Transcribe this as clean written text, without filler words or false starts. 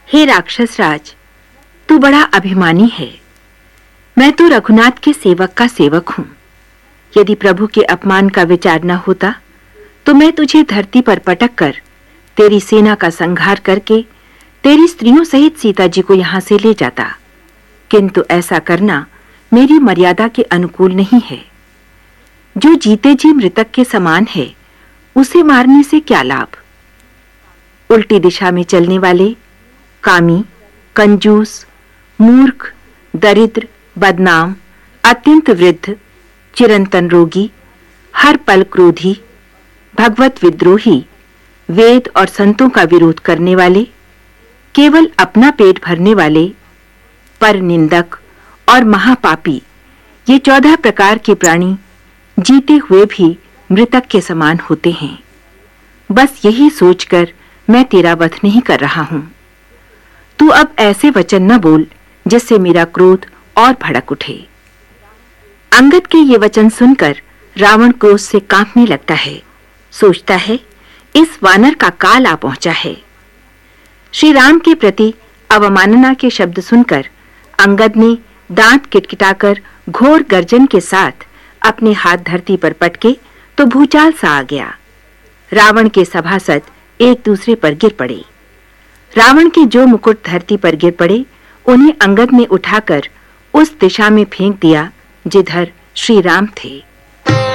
हे राक्षस राज, तू बड़ा अभिमानी है। मैं तो रघुनाथ के सेवक का सेवक हूं। यदि प्रभु के अपमान का विचार न होता तो मैं तुझे धरती पर पटक कर तेरी सेना का संहार करके तेरी स्त्रियों सहित सीता जी को यहां से ले जाता, किंतु ऐसा करना मेरी मर्यादा के अनुकूल नहीं है। जो जीते जी मृतक के समान है, उसे मारने से क्या लाभ। उल्टी दिशा में चलने वाले, कामी, कंजूस, मूर्ख, दरिद्र, बदनाम, अत्यंत वृद्ध, चिरंतन रोगी, हर पल क्रोधी, भगवत विद्रोही, वेद और संतों का विरोध करने वाले, केवल अपना पेट भरने वाले, पर निंदक और महापापी, ये 14 प्रकार के प्राणी जीते हुए भी मृतक के समान होते हैं। बस यही सोचकर मैं तेरा वध नहीं कर रहा हूं। तू अब ऐसे वचन न बोल जिससे मेरा क्रोध और भड़क उठे। अंगद के ये वचन सुनकर रावण क्रोध से कांपने लगता है। सोचता है, इस वानर का काल आ पहुंचा है। श्री राम के प्रति अवमानना के शब्द सुनकर अंगद ने दांत किटकिटाकर घोर गर्जन के साथ अपने हाथ धरती पर पटके तो भूचाल सा आ गया। रावण के सभासद एक दूसरे पर गिर पड़े। रावण के जो मुकुट धरती पर गिर पड़े, उन्हें अंगद ने उठाकर उस दिशा में फेंक दिया जिधर श्री राम थे।